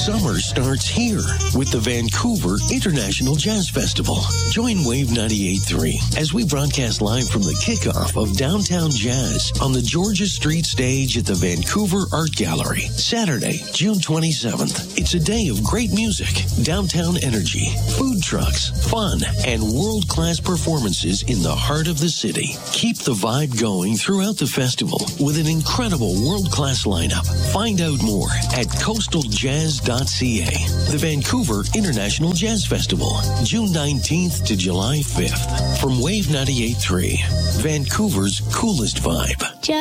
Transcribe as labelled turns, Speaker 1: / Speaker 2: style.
Speaker 1: Summer starts here with the Vancouver International Jazz Festival. Join Wave 98.3 as we broadcast live from the kickoff of Downtown Jazz on the Georgia Street stage at the Vancouver Art Gallery, Saturday, June 27th. It's a day of great music, downtown energy, food trucks, fun, and world-class performances in the heart of the city. Keep the vibe going throughout the festival with an incredible world-class lineup. Find out more at coastaljazz.ca. The Vancouver International Jazz Festival, June 19th to July 5th. From Wave 98.3, Vancouver's coolest vibe.